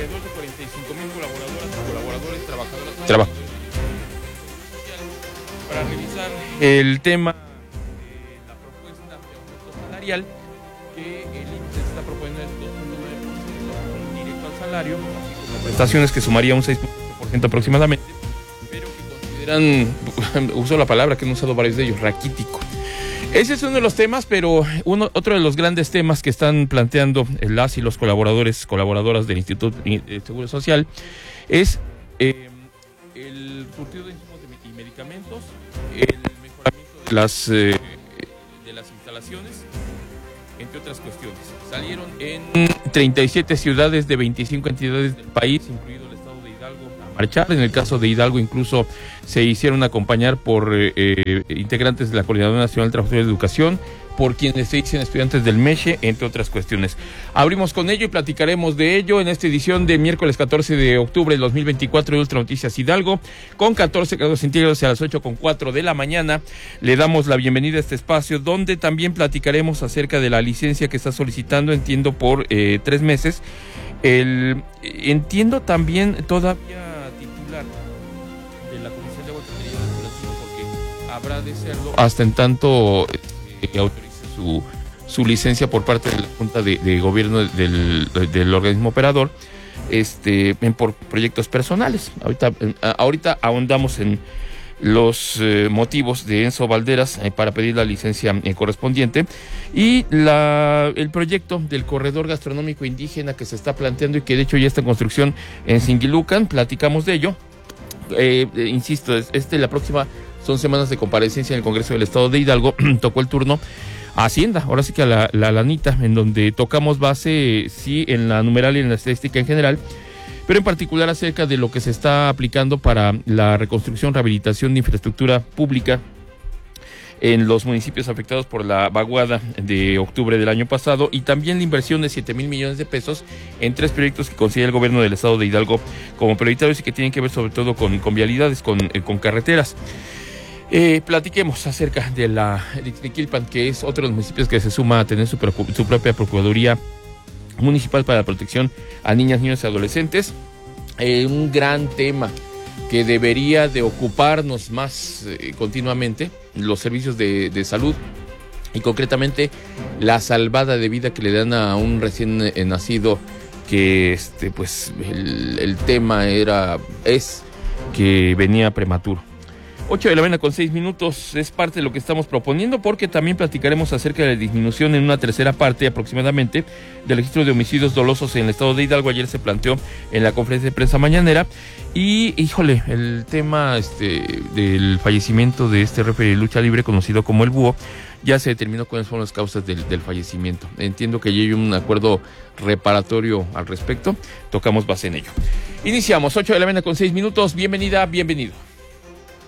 alrededor de 45,000 colaboradores, trabajadoras para revisar el tema de la propuesta de aumento salarial que el INSS está proponiendo el 2.9% directo al salario, así como prestaciones que sumaría un 6% aproximadamente, pero que consideran, uso la palabra que han usado varios de ellos, raquítico. Ese es uno de los temas, pero otro de los grandes temas que están planteando las y los colaboradoras del Instituto de Seguro Social es el surtido de insumos y medicamentos, el mejoramiento de las instalaciones, entre otras cuestiones. Salieron en 37 ciudades de 25 entidades del país, incluido el estado de Hidalgo, a marchar. En el caso de Hidalgo incluso se hicieron acompañar por integrantes de la Coordinadora Nacional de Trabajadores de Educación, por quienes se dicen estudiantes del MESHE, entre otras cuestiones. Abrimos con ello y platicaremos de ello en esta edición de miércoles 14 de octubre de 2024 de Ultra Noticias Hidalgo, con 14 grados centígrados a las 8:04 de la mañana. Le damos la bienvenida a este espacio, donde también platicaremos acerca de la licencia que está solicitando, entiendo, por 3 meses. Entiendo también todavía titular de la Comisión de Aguacatería Legislativa, porque habrá de serlo hasta en tanto autorice su licencia por parte de la Junta de Gobierno del organismo operador, por proyectos personales. Ahorita ahondamos en los motivos de Enzo Valderas para pedir la licencia correspondiente, y el proyecto del corredor gastronómico indígena que se está planteando y que de hecho ya está en construcción en Singilucan. Platicamos de ello. Insisto, la próxima son semanas de comparecencia en el Congreso del Estado de Hidalgo. Tocó el turno a Hacienda, ahora sí que a la lanita, en donde tocamos base, sí, en la numeral y en la estadística en general, pero en particular acerca de lo que se está aplicando para la reconstrucción, rehabilitación de infraestructura pública en los municipios afectados por la vaguada de octubre del año pasado, y también la inversión de 7,000 millones de pesos en 3 proyectos que considera el gobierno del Estado de Hidalgo como prioritarios y que tienen que ver sobre todo con vialidades, con carreteras. Platiquemos acerca de Ixmiquilpan, que es otro de los municipios que se suma a tener su propia Procuraduría Municipal para la Protección a Niñas, Niños y Adolescentes. Un gran tema que debería de ocuparnos más continuamente, los servicios de salud, y concretamente la salvada de vida que le dan a un recién nacido, que el tema es que venía prematuro. 8:06 es parte de lo que estamos proponiendo, porque también platicaremos acerca de la disminución en una tercera parte aproximadamente del registro de homicidios dolosos en el estado de Hidalgo. Ayer se planteó en la conferencia de prensa mañanera, y el tema del fallecimiento de este referee de lucha libre conocido como el Búho, ya se determinó cuáles fueron las causas del fallecimiento. Entiendo que ya hay un acuerdo reparatorio al respecto, tocamos base en ello. Iniciamos, 8:06. Bienvenida, bienvenido.